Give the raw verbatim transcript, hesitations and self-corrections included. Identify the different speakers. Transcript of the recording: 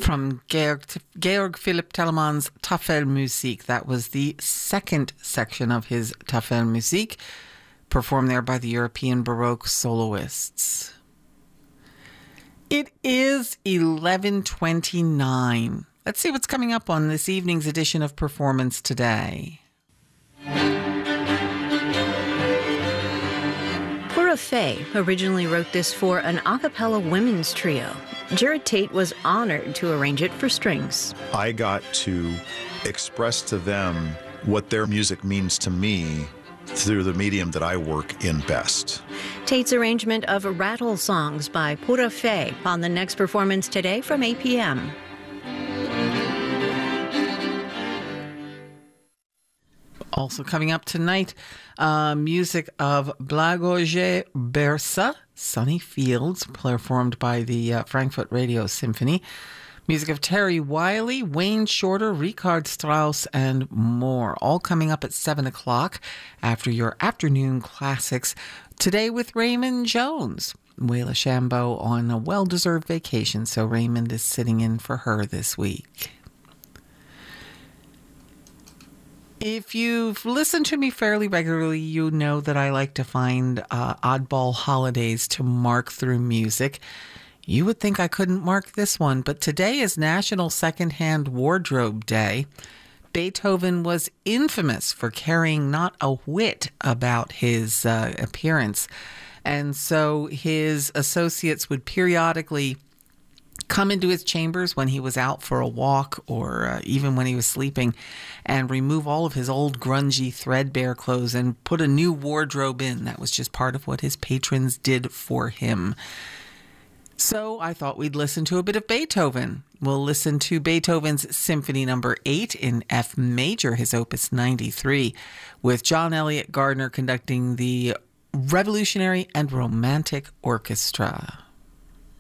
Speaker 1: From Georg, Georg Philipp Telemann's Tafelmusik. That was the second section of his Tafelmusik, performed there by the European Baroque soloists. It is eleven twenty-nine. Let's see what's coming up on this evening's edition of Performance Today.
Speaker 2: Pura Fey originally wrote this for an a cappella women's trio. Jared Tate was honored to arrange it for strings.
Speaker 3: I got to express to them what their music means to me through the medium that I work in best.
Speaker 2: Tate's arrangement of Rattle Songs by Pura Fey on the next Performance Today from eight p.m.
Speaker 1: Also coming up tonight, uh, music of Blagoje Bersa, Sunny Fields, performed by the uh, Frankfurt Radio Symphony. Music of Terry Wiley, Wayne Shorter, Richard Strauss, and more. All coming up at seven o'clock after your afternoon classics. Today with Raymond Jones. Wayla Shambo on a well-deserved vacation, so Raymond is sitting in for her this week. If you've listened to me fairly regularly, you know that I like to find uh, oddball holidays to mark through music. You would think I couldn't mark this one, but today is National Secondhand Wardrobe Day. Beethoven was infamous for caring not a whit about his uh, appearance, and so his associates would periodically come into his chambers when he was out for a walk or uh, even when he was sleeping and remove all of his old grungy threadbare clothes and put a new wardrobe in. That was just part of what his patrons did for him. So I thought we'd listen to a bit of Beethoven. We'll listen to Beethoven's Symphony Number eight in F major, his Opus ninety-three, with John Elliott Gardner conducting the Revolutionary and Romantic Orchestra.